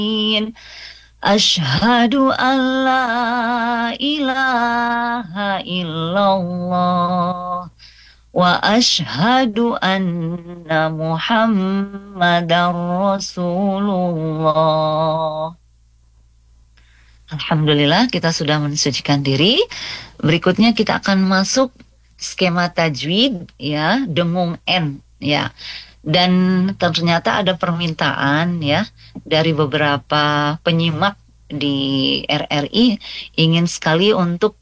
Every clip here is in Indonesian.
Asyhadu an la ilaha illallah wa asyhadu anna Muhammadar Rasulullah. Alhamdulillah kita sudah mensucikan diri. Berikutnya kita akan masuk skema tajwid ya, dengung N ya. Dan ternyata ada permintaan ya dari beberapa penyimak di RRI ingin sekali untuk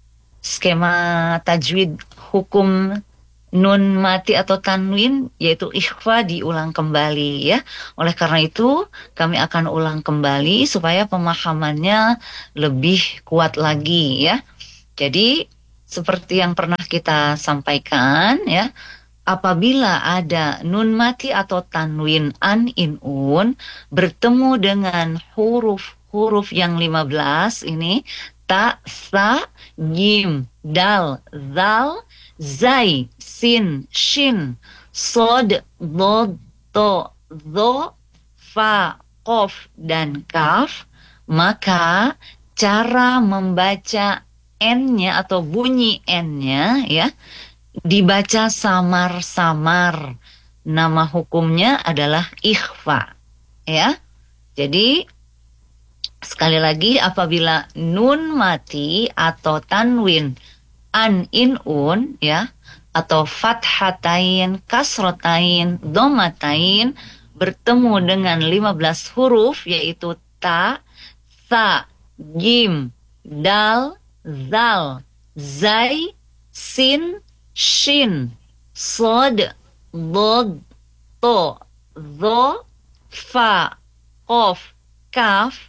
skema tajwid hukum nun mati atau tanwin yaitu ikhfa diulang kembali ya. Oleh karena itu kami akan ulang kembali supaya pemahamannya lebih kuat lagi ya. Jadi seperti yang pernah kita sampaikan ya, apabila ada nun mati atau tanwin an in un bertemu dengan huruf-huruf yang 15 ini ta, sa, jim, dal, zal, zai, sin, shin, sod, dod, to, zo, fa, kof, dan kaf, maka cara membaca N-nya atau bunyi N-nya ya dibaca samar-samar. Nama hukumnya adalah ikhfa. Ya. Jadi sekali lagi apabila nun mati atau tanwin an in un ya atau fathatain, kasrotain, domatain bertemu dengan 15 huruf yaitu ta, sa, jim, dal, zal, zai, sin, shin, sod, dod, to, zo, fa, kof, kaf,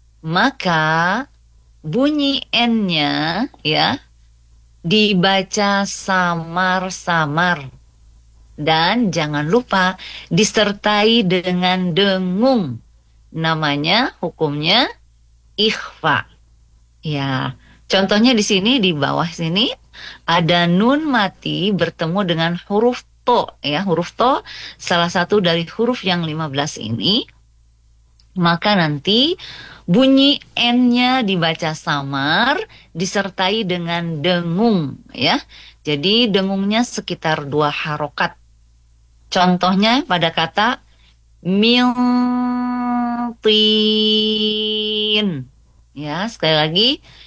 maka bunyi N-nya ya dibaca samar-samar. Dan jangan lupa disertai dengan dengung. Namanya hukumnya ikhfa. Ya, contohnya di sini di bawah sini ada nun mati bertemu dengan huruf to ya, huruf to salah satu dari huruf yang 15 ini. Maka nanti bunyi N-nya dibaca samar disertai dengan dengung ya. Jadi dengungnya sekitar 2 harokat. Contohnya pada kata miltin. Ya, sekali lagi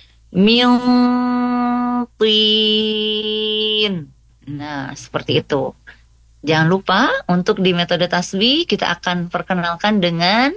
miltin. Nah, seperti itu. Jangan lupa untuk di metode tasbih kita akan perkenalkan dengan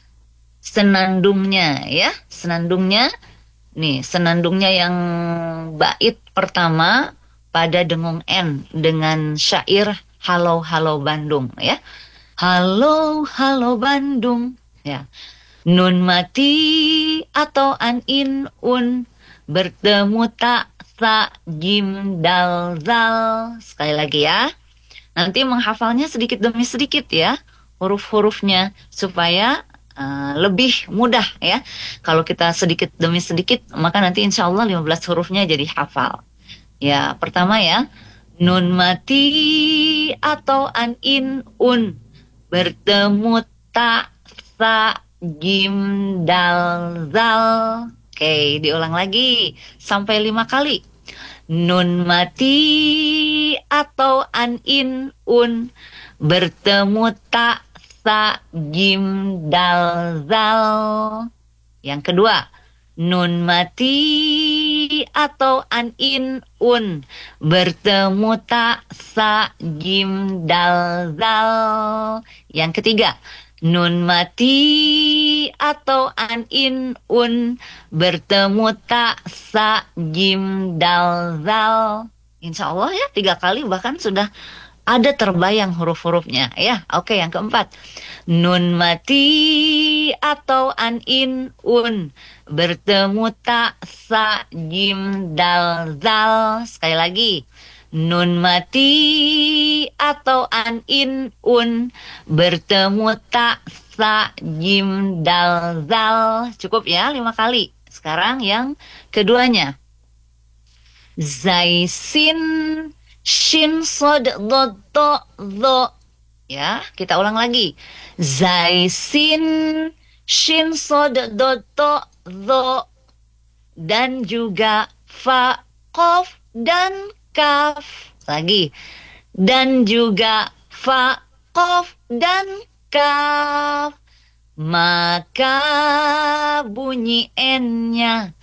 senandungnya ya. Senandungnya nih, senandungnya yang bait pertama pada dengung N dengan syair Halo Halo Bandung ya. Halo Halo Bandung ya. Nun mati atau an in un bertemu tak, sa, jim, dal, zal. Sekali lagi ya. Nanti menghafalnya sedikit demi sedikit ya huruf-hurufnya supaya lebih mudah ya. Kalau kita sedikit demi sedikit maka nanti insya Allah 15 hurufnya jadi hafal. Ya, pertama ya. Nun mati atau an in un bertemu tak, sa, jim, dal, zal. Oke, diulang lagi sampai 5 kali. Nun mati atau an in un bertemu tak, sa, jim, dal, zal. Yang kedua, nun mati atau an in un bertemu tak, sa, jim, dal, zal. Yang ketiga, nun mati atau an in un bertemu tak, sa, jim, dal, zal. Insya Allah ya 3 kali bahkan sudah ada terbayang huruf-hurufnya ya. Oke, yang keempat, nun mati atau an in un bertemu tak, sa, jim, dal, zal. Sekali lagi, nun mati atau an in un bertemu tak, sa, jim, dal, zal. Cukup ya 5 kali. Sekarang yang keduanya. Zai, sin, shin, sod, dod, to, zo. Ya, kita ulang lagi. Zai, sin, shin sod dot to dho, dan juga fa qaf dan kaf. Lagi, dan juga fa qaf dan kaf. Maka bunyi n-nya